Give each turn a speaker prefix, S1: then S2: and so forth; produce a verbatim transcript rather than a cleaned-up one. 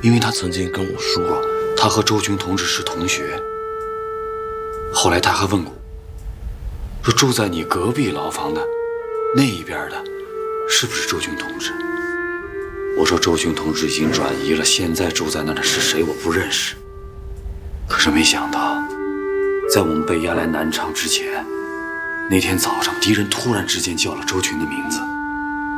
S1: 因为他曾经跟我说过，他和周群同志是同学。后来他还问过，说住在你隔壁牢房的那一边的，是不是周群同志？我说周群同志已经转移了，现在住在那的是谁我不认识。可是没想到，在我们被押来南昌之前，那天早上敌人突然之间叫了周群的名字。